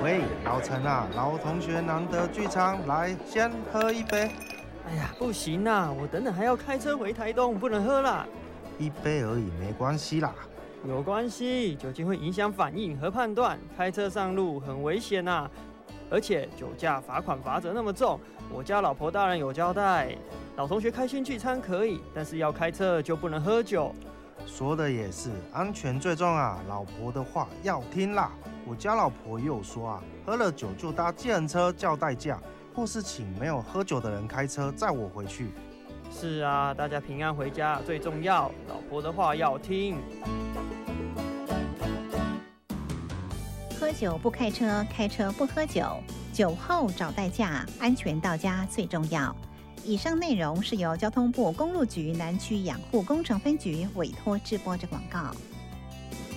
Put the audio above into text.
喂，老陈啊，老同学难得聚餐，来先喝一杯。 哎呀，不行啊，我等等还要开车回台东，不能喝啦。 一杯而已，没关系啦。 有关系，酒精会影响反应和判断，开车上路很危险啊。而且酒驾罚款罚则那么重，我家老婆大人有交代，老同学开心聚餐可以，但是要开车就不能喝酒。 说的也是，安全最重啊，老婆的话要听啦。我家老婆也有说啊，喝了酒就搭计程车叫代驾，或是请没有喝酒的人开车载我回去。 是啊，大家平安回家最重要，老婆的话要听。 喝酒不开车，开车不喝酒，酒后找代驾，安全到家最重要。以上内容是由交通部公路局南区养护工程分局委托制播之广告。